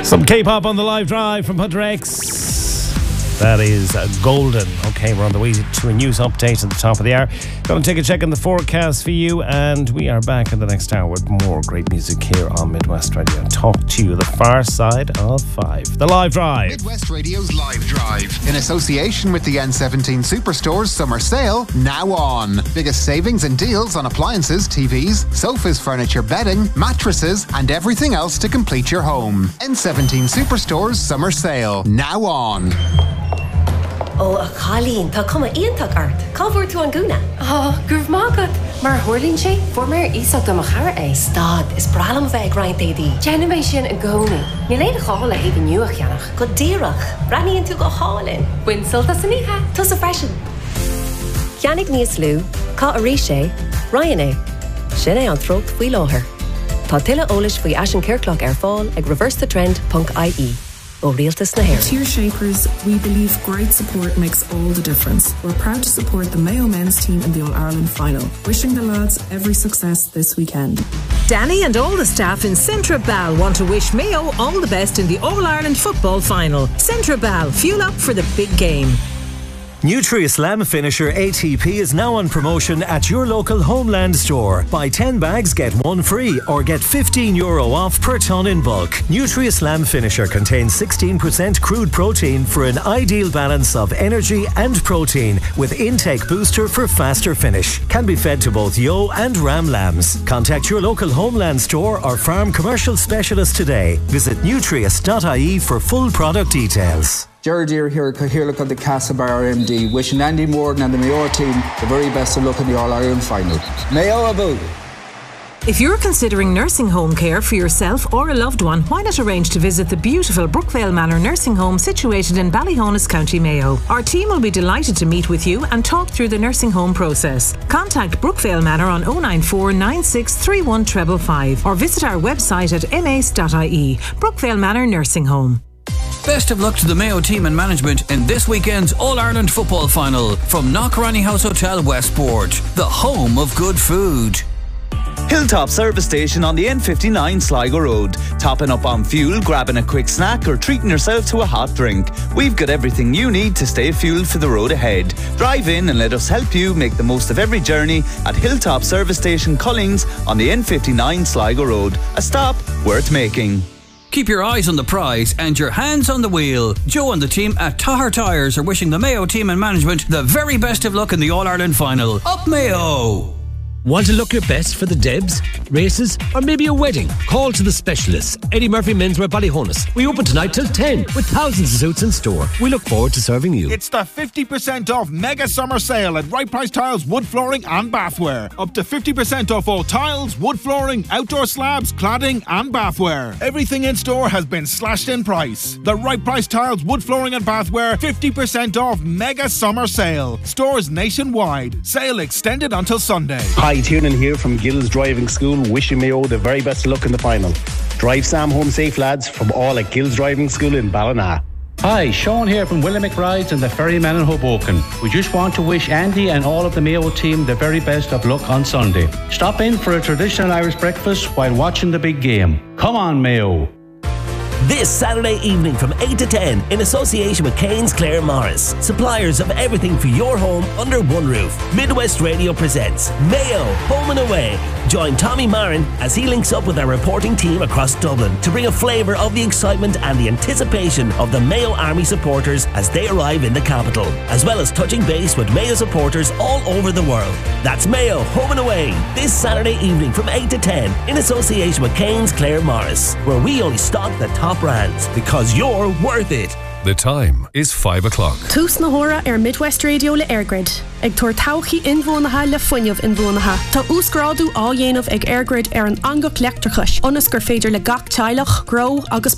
Some K-pop on the live drive from Hunter X. That is golden. Okay, we're on the way to a news update at the top of the hour. Going to take a check on the forecast for you, and we are back in the next hour with more great music here on Midwest Radio. Talk to you the far side of 5. The live drive. Midwest Radio's live drive, in association with the N17 Superstore's summer sale, now on. Biggest savings and deals on appliances, TVs, sofas, furniture, bedding, mattresses, and everything else to complete your home. N17 Superstore's summer sale, now on. Colleen, tá cuma íontach art. Cábhar tú an gúna? Gurb mágad. Mar thuirlín sé, formar ísach do machara é. Stad, is bralam bheith grind édí. Jenna sin a gcóna. Ní léad a chála hí the nuach cheannach. Go díreach. Braníonn tú go hálinn. Buin sulta san ihe. Tus a freisin. Cheannig níos lú, cá a rí sé, Ryan é. Sin é an trócht faoi láthair. Tá tuile eolais faoi Ashen Kirkloch ar fáil ag reversethetrend.ie. Realtas na hair. Tear Shapers, we believe great support makes all the difference. We're proud to support the Mayo men's team in the All-Ireland final. Wishing the lads every success this weekend. Danny and all the staff in Centra Bal want to wish Mayo all the best in the All-Ireland football final. Centra Bal, fuel up for the big game. Nutri-Slam Finisher ATP is now on promotion at your local Homeland store. Buy 10 bags, get 1 free, or get €15 off per tonne in bulk. Nutri-Slam Finisher contains 16% crude protein for an ideal balance of energy and protein, with intake booster for faster finish. Can be fed to both ewe and ram lambs. Contact your local Homeland store or farm commercial specialist today. Visit nutrius.ie for full product details. Jared here, Cahirlock of the Castlebar RMD, wishing Andy Morgan and the Mayo team the very best of luck in the All-Ireland final. Mayo about. If you're considering nursing home care for yourself or a loved one, why not arrange to visit the beautiful Brookvale Manor nursing home situated in Ballyhonus, County Mayo. Our team will be delighted to meet with you and talk through the nursing home process. Contact Brookvale Manor on 094 96 31 555 or visit our website at mace.ie. Brookvale Manor Nursing Home. Best of luck to the Mayo team and management in this weekend's All-Ireland football final from Knockranny House Hotel Westport, the home of good food. Hilltop Service Station on the N59 Sligo Road. Topping up on fuel, grabbing a quick snack or treating yourself to a hot drink. We've got everything you need to stay fueled for the road ahead. Drive in and let us help you make the most of every journey at Hilltop Service Station Cullings on the N59 Sligo Road. A stop worth making. Keep your eyes on the prize and your hands on the wheel. Joe and the team at Tahar Tyres are wishing the Mayo team and management the very best of luck in the All-Ireland final. Up Mayo! Want to look your best for the Debs, races, or maybe a wedding? Call to the specialists. Eddie Murphy Menswear Ballyhonus. We open tonight till 10 with thousands of suits in store. We look forward to serving you. It's the 50% off mega summer sale at Right Price Tiles, wood flooring and bathware. Up to 50% off all tiles, wood flooring, outdoor slabs, cladding and bathware. Everything in store has been slashed in price. The Right Price Tiles, wood flooring and bathware 50% off mega summer sale. Stores nationwide. Sale extended until Sunday. Hi, Tiernan here from Gills Driving School, wishing Mayo the very best of luck in the final. Drive Sam home safe, lads, from all at Gills Driving School in Ballina. Hi, Sean here from Willie McBride's and the Ferryman in Hoboken. We just want to wish Andy and all of the Mayo team the very best of luck on Sunday. Stop in for a traditional Irish breakfast while watching the big game. Come on, Mayo. This Saturday evening from 8 to 10 in association with Keynes Clare Morris, suppliers of everything for your home under one roof. Midwest Radio presents Mayo Home and Away. Join Tommy Marin as he links up with our reporting team across Dublin to bring a flavour of the excitement and the anticipation of the Mayo Army supporters as they arrive in the capital, as well as touching base with Mayo supporters all over the world. That's Mayo Home and Away this Saturday evening from 8 to 10 in association with Keynes Clare Morris, where we only stock the top brands because you're worth it. The time is 5 o'clock. Tús na hóra Midwest Radio le Airgrid. Ag tuair tauchaí inmhónatha le foiineamh inmhónatha. Tá úscráidú á dhéanamh ag Airgrid an angach leachtrachais. Ionas gur féidir le gach teilech, grow agus